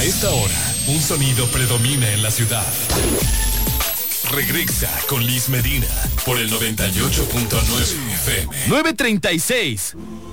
A esta hora, un sonido predomina en la ciudad. Regresa con Liz Medina por el 98.9 FM. 9:36.